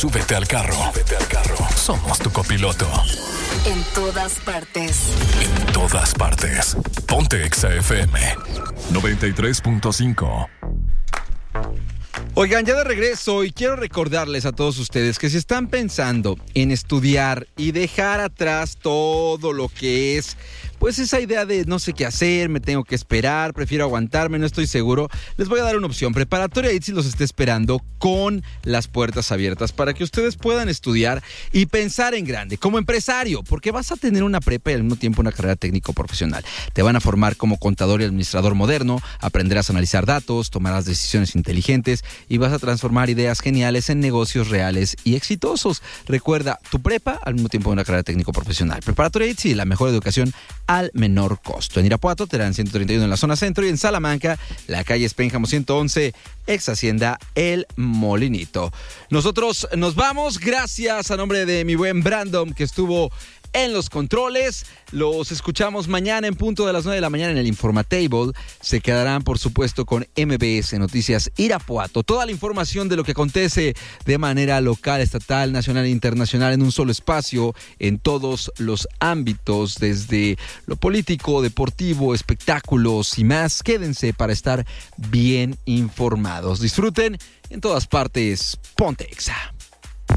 Súbete al carro. Somos tu copiloto. En todas partes. En todas partes. Ponte Exa FM 93.5. Oigan, ya de regreso y quiero recordarles a todos ustedes que si están pensando en estudiar y dejar atrás todo lo que es, pues esa idea de no sé qué hacer, me tengo que esperar, prefiero aguantarme, no estoy seguro, les voy a dar una opción. Preparatoria ITSI los está esperando con las puertas abiertas para que ustedes puedan estudiar y pensar en grande, como empresario, porque vas a tener una prepa y al mismo tiempo una carrera técnico-profesional. Te van a formar como contador y administrador moderno, aprenderás a analizar datos, tomarás decisiones inteligentes y vas a transformar ideas geniales en negocios reales y exitosos. Recuerda, tu prepa al mismo tiempo una carrera técnico-profesional. Preparatoria ITSI, la mejor educación al menor costo. En Irapuato te dan 131 en la zona centro y en Salamanca, la calle Espénjamo 111, ex Hacienda El Molinito. Nosotros nos vamos, gracias a nombre de mi buen Brandon que estuvo en los controles. Los escuchamos mañana en punto de las 9 de la mañana en el Informatable. Se quedarán, por supuesto, con MBS Noticias Irapuato. Toda la información de lo que acontece de manera local, estatal, nacional e internacional en un solo espacio, en todos los ámbitos, desde lo político, deportivo, espectáculos y más. Quédense para estar bien informados. Disfruten en todas partes. Ponte Exa.